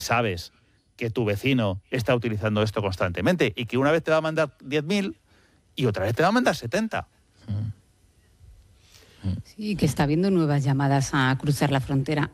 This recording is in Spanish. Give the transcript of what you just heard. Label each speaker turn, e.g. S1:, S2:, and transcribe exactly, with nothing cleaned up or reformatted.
S1: sabes que tu vecino está utilizando esto constantemente y que una vez te va a mandar diez mil y otra vez te va a mandar setenta.
S2: Sí, que está habiendo nuevas llamadas a cruzar la frontera.